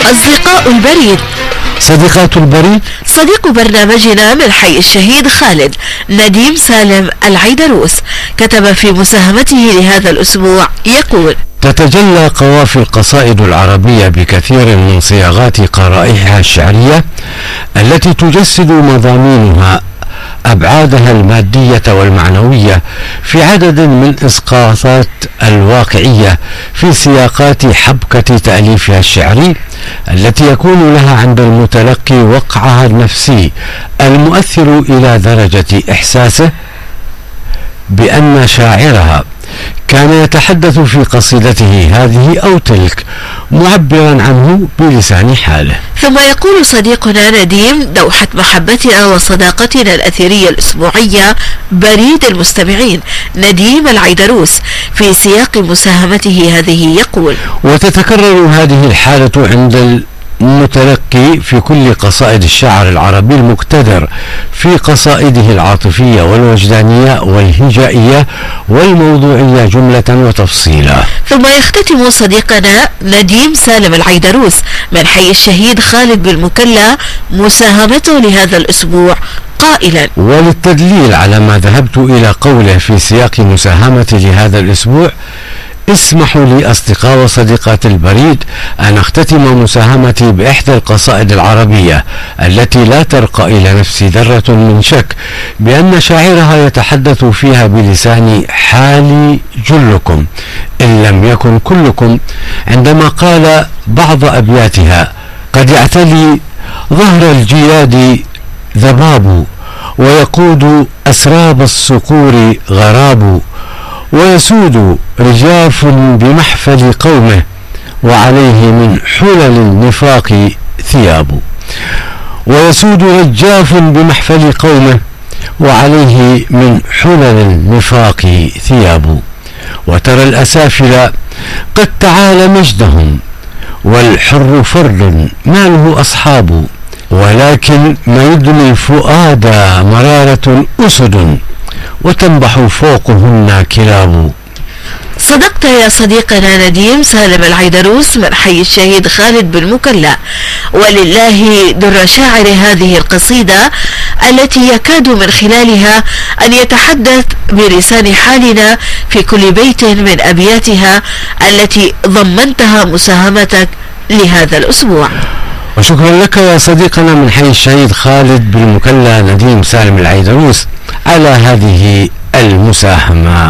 أصدقاء البريد. صديقات البريد. صديق برنامجنا من حي الشهيد خالد نديم سالم العيدروس كتب في مساهمته لهذا الأسبوع يقول: تتجلى قوافي القصائد العربية بكثير من صياغات قرائحها الشعرية التي تجسد مضامينها أبعادها المادية والمعنوية في عدد من إسقاطات الواقعية في سياقات حبكة تأليفها الشعري التي يكون لها عند المتلقي وقعها النفسي المؤثر إلى درجة إحساسه بأن شاعرها كان يتحدث في قصيدته هذه أو تلك معبرا عنه بلسان حاله. ثم يقول صديقنا نديم: دوحة محبتنا وصداقتنا الأثيرية الأسبوعية بريد المستمعين نديم العيدروس في سياق مساهمته هذه يقول: وتتكرر هذه الحالة عند المتلقي في كل قصائد الشعر العربي المقتدر في قصائده العاطفية والوجدانية والهجائية والموضوعية جملة وتفصيلا. ثم يختتم صديقنا نديم سالم العيدروس من حي الشهيد خالد بالمكلا مساهمته لهذا الأسبوع قائلا: وللتدليل على ما ذهبت إلى قوله في سياق مساهمتي لهذا الأسبوع، اسمحوا لي أصدقاء وصديقات البريد أن أختتم مساهمتي بإحدى القصائد العربية التي لا ترقى إلى نفسي ذرة من شك بأن شاعرها يتحدث فيها بلسان حال جلكم إن لم يكن كلكم، عندما قال بعض أبياتها: قد يعتلي ظهر الجياد ذباب ويقود أسراب الصقور غراب ويسود رجاف بمحفل قومه وعليه من حلل النفاق ثياب. ويسود رجاف بمحفل قومه وعليه من حلل النفاق ثياب. وترى الأسافل قد تعالى مجدهم والحر فرد ما له أصحاب، ولكن ما يدني الفؤاد مرارة أسد وتنبح فوقهن كلاب. صدقت يا صديقنا نديم سالم العيدروس من حي الشهيد خالد بالمكلا، ولله در شاعر هذه القصيدة التي يكاد من خلالها أن يتحدث بلسان حالنا في كل بيت من أبياتها التي ضمنتها مساهمتك لهذا الأسبوع. وشكرا لك يا صديقنا من حي الشهيد خالد بالمكلا نديم سالم العيدروس على هذه المساهمة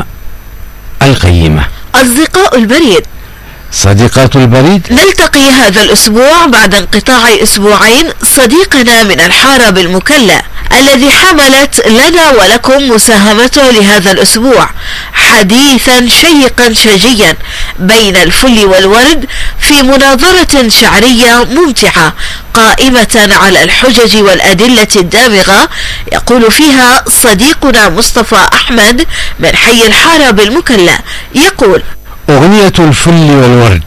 القيمة. أصدقاء البريد. صديقات البريد. نلتقي هذا الأسبوع بعد انقطاع أسبوعين صديقنا من الحارة بالمكلا الذي حملت لنا ولكم مساهمته لهذا الأسبوع حديثا شيقا شجيا بين الفل والورد في مناظرة شعرية ممتعة قائمة على الحجج والأدلة الدامغة. يقول فيها صديقنا مصطفى أحمد من حي الحارة بالمكلا يقول: أغنية الفل والورد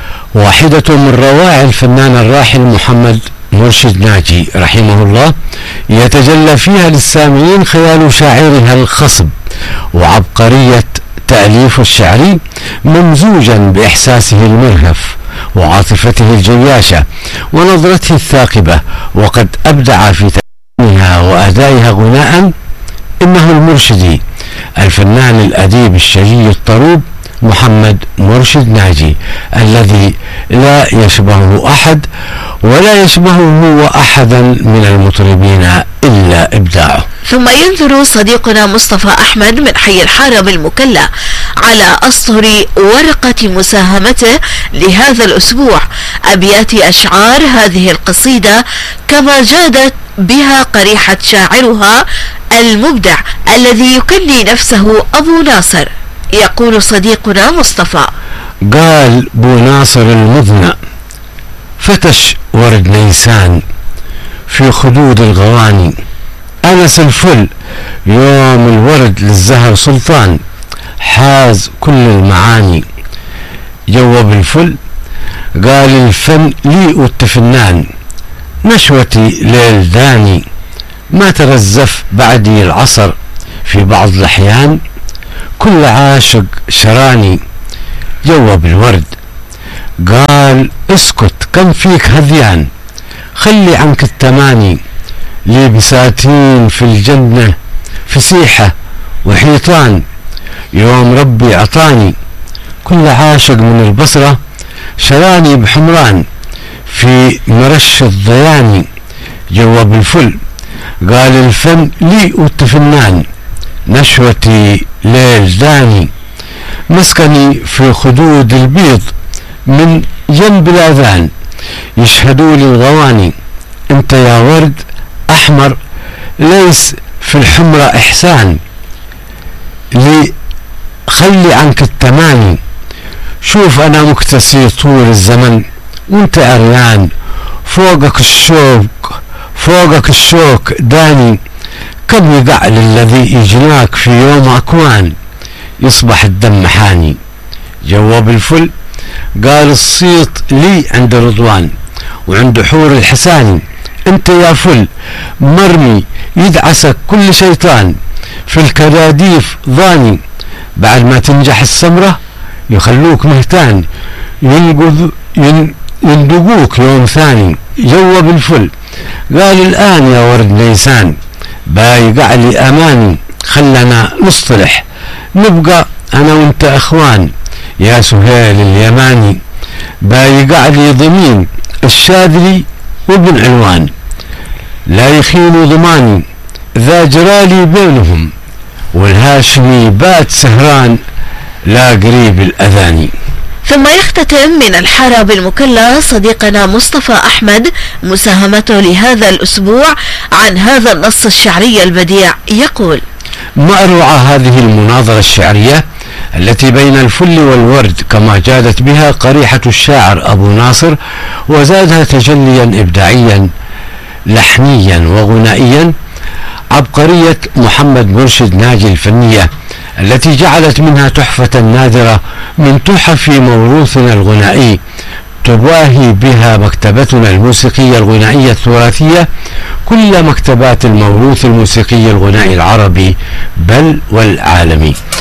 واحدة من روائع الفنان الراحل محمد مرشد ناجي رحمه الله، يتجلى فيها للسامعين خيال شاعرها الخصب وعبقرية تأليف الشعري ممزوجا بإحساسه المرهف وعاطفته الجياشة ونظرته الثاقبة، وقد أبدع في تأليفها وأدائها غناء إنه المرشدي الفنان الأديب الشجي الطروب محمد مرشد ناجي الذي لا يشبهه أحد ولا يشبهه هو أحدا من المطربين إلا إبداعه. ثم ينظر صديقنا مصطفى أحمد من حي الحارة بالمكلا على أسطر ورقة مساهمته لهذا الأسبوع أبيات أشعار هذه القصيدة كما جادت بها قريحة شاعرها المبدع الذي يكني نفسه أبو ناصر. يقول صديقنا مصطفى: قال بو ناصر المذنى فتش ورد نيسان في خدود الغواني، أنس الفل يوم الورد للزهر سلطان حاز كل المعاني. جوب الفل قال الفن لي والتفنان نشوتي ليل داني، ما ترزف بعدي العصر في بعض الأحيان كل عاشق شراني. جوب الورد قال اسكت كم فيك هذيان، خلي عنك التماني، لي بساتين في الجنة فسيحة وحيطان، يوم ربي عطاني كل عاشق من البصرة، شراني بحمران في مرش الضياني، جواب الفل قال الفن لي والتفنان، نشوتي ليل داني، مسكني في خدود البيض من جنب الأذان، يشهدوا لي الغواني، انت يا ورد أحمر ليس في الحمرة إحسان، لي خلي عنك التماني، شوف أنا مكتسي طول الزمن وانت عريان، فوقك الشوك داني، كم يقع للذي يجناك في يوم أكوان، يصبح الدم حاني، جواب الفل قال الصيت لي عند رضوان وعند حور الحساني، انت يا فل مرمي يدعسك كل شيطان، في الكراديف ضاني، بعد ما تنجح السمرة يخلوك مهتان، يندقوك يوم ثاني، جواب الفل قال الآن يا ورد نيسان، بايقع لي أماني، خلنا نصطلح نبقى أنا وانت أخوان، يا سهيل اليماني، بايقع لي ضمين الشاذلي وابن علوان، لا يخينوا ضماني، ذا جرالي بينهم، والهاشمي بات سهران لا قريب الأذاني. ثم يختتم من الحارة بالمكلا صديقنا مصطفى أحمد مساهمته لهذا الأسبوع عن هذا النص الشعري البديع، يقول: ما أروع هذه المناظرة الشعرية التي بين الفل والورد، كما جادت بها قريحة الشاعر أبو ناصر، وزادها تجليا إبداعيا لحنيا وغنائيا، عبقرية محمد مرشد ناجي الفنية التي جعلت منها تحفة نادرة من تحف موروثنا الغنائي، تباهي بها مكتبتنا الموسيقية الغنائية التراثية كل مكتبات الموروث الموسيقي الغنائي العربي بل والعالمي.